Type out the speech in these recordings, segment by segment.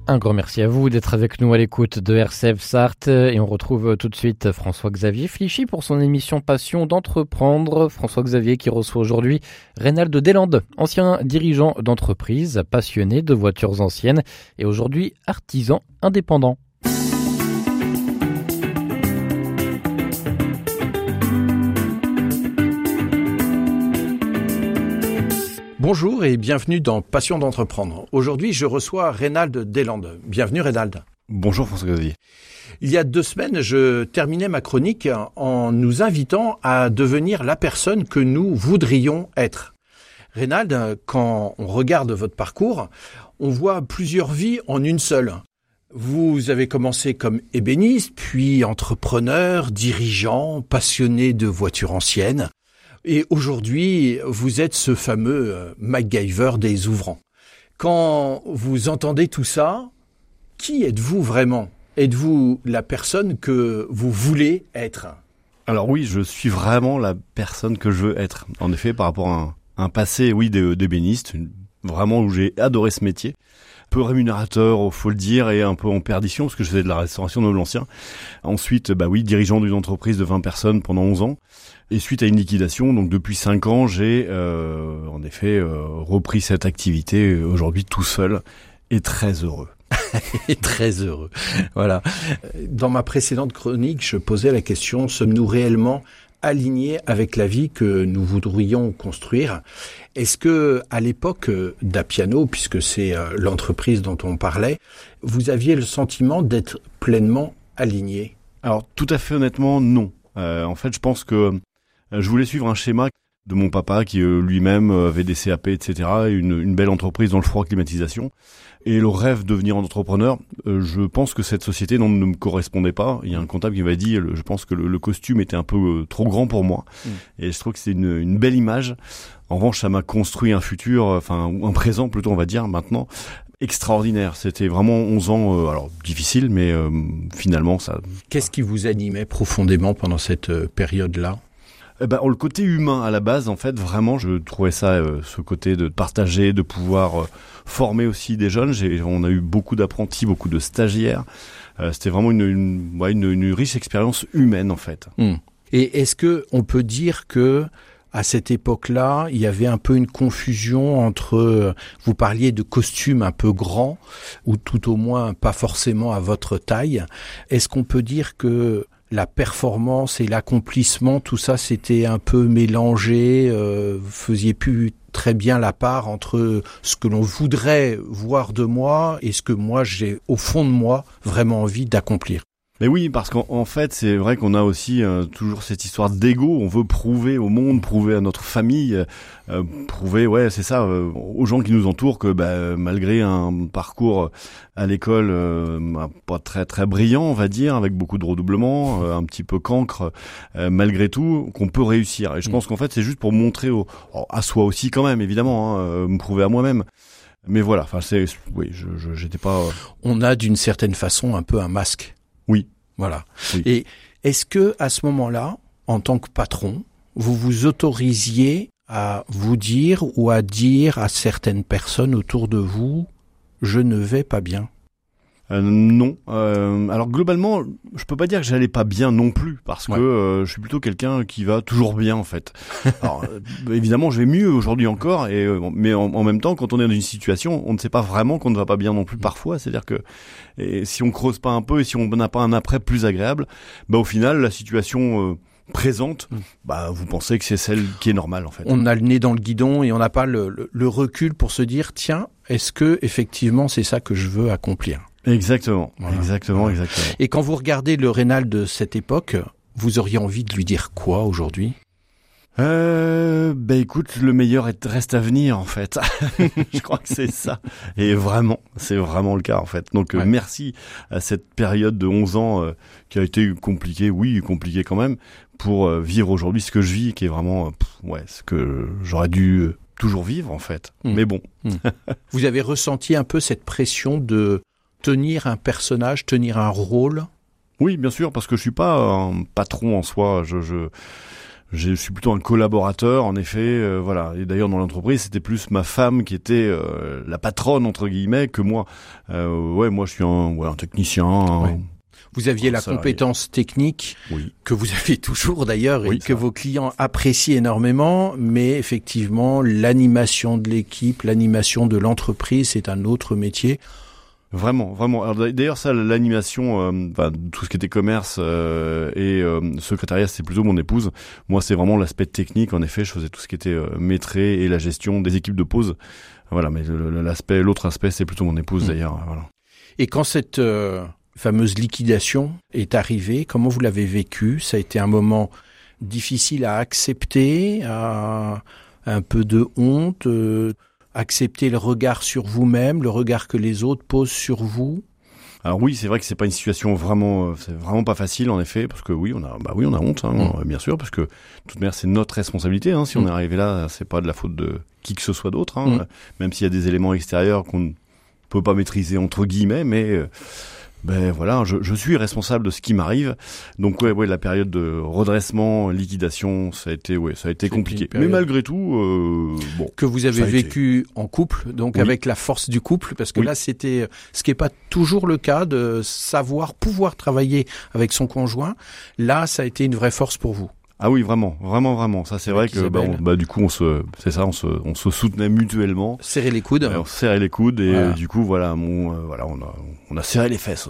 Un grand merci à vous d'être avec nous à l'écoute de RCF Sarthe et on retrouve tout de suite François-Xavier Flichy pour son émission Passion d'entreprendre. François-Xavier qui reçoit aujourd'hui Reynald Deslandes, ancien dirigeant d'entreprise, passionné de voitures anciennes et aujourd'hui artisan indépendant. Bonjour et bienvenue dans Passion d'entreprendre. Aujourd'hui, je reçois Reynald Deslandes. Bienvenue Reynald. Bonjour François-Xavier. Il y a 2 semaines, je terminais ma chronique en nous invitant à devenir la personne que nous voudrions être. Reynald, quand on regarde votre parcours, on voit plusieurs vies en une seule. Vous avez commencé comme ébéniste, puis entrepreneur, dirigeant, passionné de voitures anciennes. Et aujourd'hui, vous êtes ce fameux MacGyver des ouvrants. Quand vous entendez tout ça, qui êtes-vous vraiment ? Êtes-vous la personne que vous voulez être ? Alors oui, je suis vraiment la personne que je veux être. En effet, par rapport à un passé, oui, d'ébéniste, vraiment où j'ai adoré ce métier. Peu rémunérateur, faut le dire, et un peu en perdition, parce que je faisais de la restauration de l'ancien. Ensuite, dirigeant d'une entreprise de 20 personnes pendant 11 ans. Et suite à une liquidation, donc depuis 5 ans, j'ai en effet repris cette activité aujourd'hui tout seul et très heureux. Et très heureux. Voilà. Dans ma précédente chronique, je posais la question, sommes-nous réellement alignés avec la vie que nous voudrions construire ? Est-ce que, à l'époque d'Appiano, puisque c'est l'entreprise dont on parlait, vous aviez le sentiment d'être pleinement aligné ? Alors, tout à fait honnêtement, non. En fait, je pense que je voulais suivre un schéma de mon papa qui lui-même avait des CAP, etc., et une belle entreprise dans le froid climatisation. Et le rêve de devenir entrepreneur, je pense que cette société ne me correspondait pas. Il y a un comptable qui m'a dit, je pense que le costume était un peu trop grand pour moi. Et je trouve que c'est une belle image. En revanche, ça m'a construit un futur, un présent plutôt, on va dire, maintenant, extraordinaire. C'était vraiment 11 ans, alors difficile, mais finalement, ça... Qu'est-ce qui vous animait profondément pendant cette période-là ? Le côté humain à la base, en fait, vraiment, je trouvais ça, ce côté de partager, de pouvoir former aussi des jeunes. On a eu beaucoup d'apprentis, beaucoup de stagiaires. C'était vraiment une riche expérience humaine, en fait. Et est-ce que on peut dire que à cette époque-là, il y avait un peu une confusion entre, vous parliez de costumes un peu grands, ou tout au moins pas forcément à votre taille. Est-ce qu'on peut dire que la performance et l'accomplissement, tout ça, c'était un peu mélangé, vous faisiez plus très bien la part entre ce que l'on voudrait voir de moi et ce que moi, j'ai au fond de moi vraiment envie d'accomplir. Mais oui, parce qu'en fait, c'est vrai qu'on a aussi toujours cette histoire d'ego. On veut prouver au monde, prouver à notre famille, prouver, c'est ça, aux gens qui nous entourent que malgré un parcours à l'école pas très très brillant, on va dire, avec beaucoup de redoublements, un petit peu cancre, malgré tout, qu'on peut réussir. Et je pense qu'en fait, c'est juste pour montrer à soi aussi quand même, évidemment, me prouver à moi-même. Mais voilà, j'étais pas... On a d'une certaine façon un peu un masque. Oui. Voilà. Oui. Et est-ce que à ce moment-là, en tant que patron, vous vous autorisiez à vous dire ou à dire à certaines personnes autour de vous, je ne vais pas bien ? Non. Alors globalement, je peux pas dire que j'allais pas bien non plus, parce que je suis plutôt quelqu'un qui va toujours bien en fait. Alors évidemment, je vais mieux aujourd'hui encore, mais en même temps, quand on est dans une situation, on ne sait pas vraiment qu'on ne va pas bien non plus parfois. C'est-à-dire que si on creuse pas un peu et si on n'a pas un après plus agréable, au final, la situation présente, vous pensez que c'est celle qui est normale en fait. On a le nez dans le guidon et on n'a pas le recul pour se dire tiens, est-ce que effectivement c'est ça que je veux accomplir ? Exactement, voilà. Exactement. Et quand vous regardez le Reynald de cette époque, vous auriez envie de lui dire quoi aujourd'hui ? Écoute, le meilleur reste à venir en fait. Je crois que c'est ça. Et vraiment, c'est vraiment le cas en fait. Donc merci à cette période de 11 ans qui a été compliquée, compliquée quand même, pour vivre aujourd'hui ce que je vis, qui est vraiment ce que j'aurais dû toujours vivre en fait. Mais bon. Vous avez ressenti un peu cette pression de tenir un personnage, tenir un rôle ? Oui, bien sûr, parce que je suis pas un patron en soi. Je suis plutôt un collaborateur, en effet, voilà. Et d'ailleurs, dans l'entreprise, c'était plus ma femme qui était la patronne, entre guillemets, que moi. Moi, je suis un technicien. Vous aviez la compétence technique, que vous avez toujours d'ailleurs, et que vos clients apprécient énormément, mais effectivement, l'animation de l'équipe, l'animation de l'entreprise, c'est un autre métier. Vraiment, vraiment. Alors, d'ailleurs, ça, l'animation, tout ce qui était commerce et secrétariat, c'est plutôt mon épouse. Moi, c'est vraiment l'aspect technique. En effet, je faisais tout ce qui était maîtrise et la gestion des équipes de pause. Voilà, mais l'autre aspect, c'est plutôt mon épouse d'ailleurs. Voilà. Et quand cette fameuse liquidation est arrivée, comment vous l'avez vécu? Ça a été un moment difficile à accepter, un peu de honte, accepter le regard sur vous-même, le regard que les autres posent sur vous? Alors oui, c'est vrai que c'est pas une situation c'est vraiment pas facile en effet, parce que on a honte, bien sûr, parce que de toute manière c'est notre responsabilité. Si on est arrivé là, c'est pas de la faute de qui que ce soit d'autre, même s'il y a des éléments extérieurs qu'on ne peut pas maîtriser entre guillemets, mais voilà, je suis responsable de ce qui m'arrive. Donc la période de redressement, liquidation, ça a été compliqué. Mais malgré tout, que vous avez vécu en couple, donc avec la force du couple, parce que là c'était ce qui est pas toujours le cas, de pouvoir travailler avec son conjoint. Là, ça a été une vraie force pour vous. Ah oui, vraiment, vraiment, vraiment. Ça, c'est vrai que du coup, on se soutenait mutuellement. Serrer les coudes. On serrait les coudes et du coup, on a serré les fesses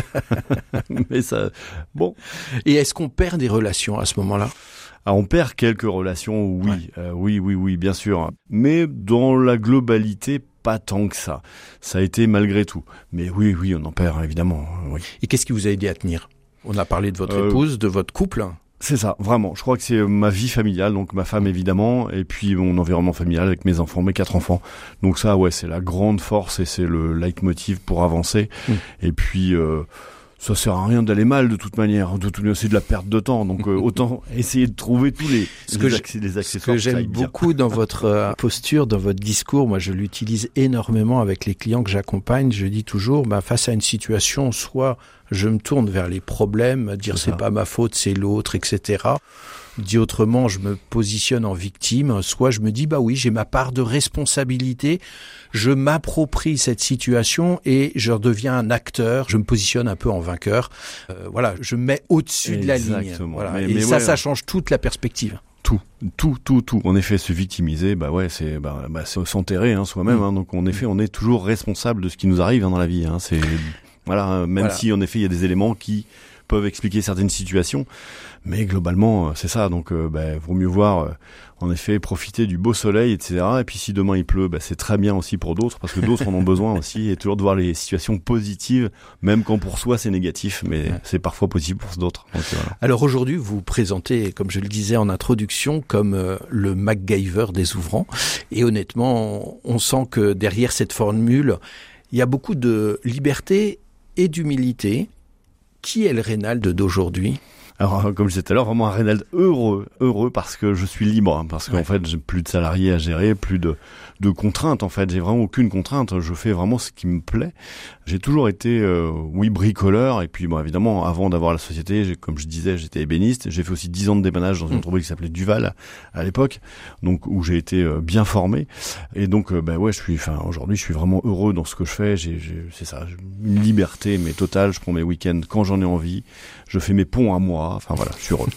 aussi. Mais ça, bon. Et est-ce qu'on perd des relations à ce moment-là? On perd quelques relations, oui. Oui, bien sûr. Mais dans la globalité, pas tant que ça. Ça a été malgré tout. Mais oui, on en perd, évidemment. Oui. Et qu'est-ce qui vous a aidé à tenir? On a parlé de votre épouse, de votre couple. C'est ça, vraiment. Je crois que c'est ma vie familiale, donc ma femme évidemment, et puis mon environnement familial avec mes enfants, mes 4 enfants. Donc ça, c'est la grande force et c'est le leitmotiv pour avancer. Et puis, ça sert à rien d'aller mal de toute manière. C'est de la perte de temps. Donc autant essayer de trouver tous les accessoires. Ce que j'aime beaucoup dans votre posture, dans votre discours, moi je l'utilise énormément avec les clients que j'accompagne. Je dis toujours, face à une situation, soit je me tourne vers les problèmes, dire c'est pas ma faute, c'est l'autre, etc. Dit autrement, je me positionne en victime, soit je me dis j'ai ma part de responsabilité, je m'approprie cette situation et je deviens un acteur, je me positionne un peu en vainqueur. Je me mets au-dessus de la ligne. Voilà. Mais ça change toute la perspective. Tout. En effet, se victimiser, c'est s'enterrer soi-même. Donc en effet, on est toujours responsable de ce qui nous arrive dans la vie. C'est même si en effet il y a des éléments qui peuvent expliquer certaines situations, mais globalement c'est ça. Donc vaut mieux voir en effet profiter du beau soleil, etc. Et puis si demain il pleut, c'est très bien aussi pour d'autres, parce que d'autres en ont besoin aussi, et toujours de voir les situations positives, même quand pour soi c'est négatif, mais c'est parfois possible pour d'autres. Donc, Alors aujourd'hui vous vous présentez, comme je le disais en introduction, comme le MacGyver des ouvrants, et honnêtement on sent que derrière cette formule il y a beaucoup de liberté et d'humilité. Qui est le Reynald d'aujourd'hui? Alors, comme je disais tout à l'heure, vraiment un Reynald heureux parce que je suis libre, parce qu'en fait, j'ai plus de salariés à gérer, plus de contraintes, en fait. J'ai vraiment aucune contrainte. Je fais vraiment ce qui me plaît. J'ai toujours été, bricoleur. Et puis, évidemment, avant d'avoir la société, comme je disais, j'étais ébéniste. J'ai fait aussi 10 ans de dépannage dans une entreprise qui s'appelait Duval à l'époque. Donc, où j'ai été bien formé. Et donc, aujourd'hui, je suis vraiment heureux dans ce que je fais. C'est ça, une liberté, mais totale. Je prends mes week-ends quand j'en ai envie. Je fais mes ponts à moi. Enfin, voilà, je suis heureux.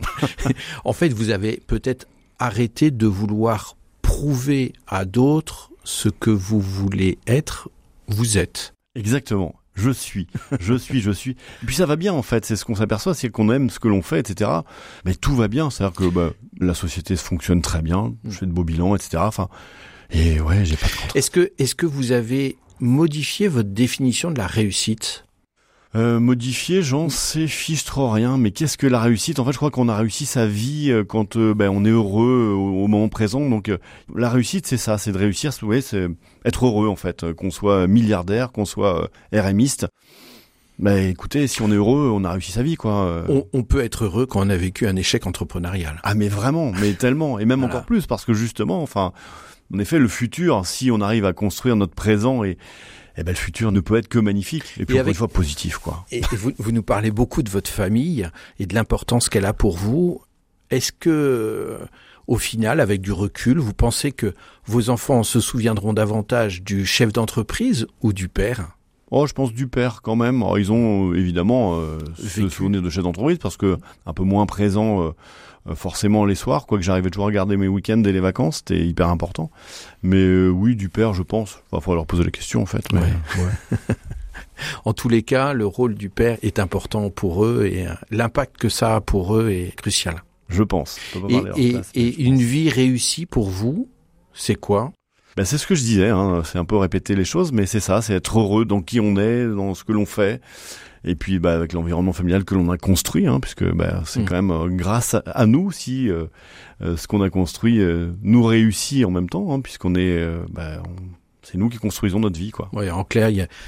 En fait, vous avez peut-être arrêté de vouloir prouver à d'autres ce que vous voulez être, vous êtes. Exactement. Je suis. Et puis ça va bien en fait, c'est ce qu'on s'aperçoit, c'est qu'on aime ce que l'on fait, etc. Mais tout va bien, c'est-à-dire que la société fonctionne très bien, je fais de beaux bilans, etc. Enfin, et j'ai pas de contraintes. Est-ce que vous avez modifié votre définition de la réussite? Modifier, j'en sais fichtre rien, mais qu'est-ce que la réussite? En fait, je crois qu'on a réussi sa vie quand on est heureux au moment présent. Donc la réussite, c'est ça, c'est de réussir, c'est être heureux en fait, qu'on soit milliardaire, qu'on soit RMiste. Écoutez, si on est heureux, on a réussi sa vie, quoi. On peut être heureux quand on a vécu un échec entrepreneurial. Ah mais vraiment, mais tellement, et même encore plus, parce que justement, en effet, le futur, si on arrive à construire notre présent et le futur ne peut être que magnifique. Et puis, encore une fois, positif, quoi. Et vous nous parlez beaucoup de votre famille et de l'importance qu'elle a pour vous. Est-ce que, au final, avec du recul, vous pensez que vos enfants se souviendront davantage du chef d'entreprise ou du père ? Oh, je pense du père quand même. Alors, ils ont évidemment se souvenir de chef d'entreprise parce que un peu moins présent forcément les soirs, quoique j'arrivais toujours à garder mes week-ends et les vacances, c'était hyper important. Mais oui, du père, je pense. Il faut leur poser la question en fait. Mais, ouais. En tous les cas, le rôle du père est important pour eux et l'impact que ça a pour eux est crucial. Je pense. Et une vie réussie pour vous, c'est quoi ? Ben, c'est ce que je disais, hein. C'est un peu répéter les choses, mais c'est ça, c'est être heureux dans qui on est, dans ce que l'on fait, et puis avec l'environnement familial que l'on a construit, hein, puisque c'est quand même grâce à nous si ce qu'on a construit nous réussit en même temps, hein, puisqu'on est, c'est nous qui construisons notre vie, quoi. Ouais, en clair, il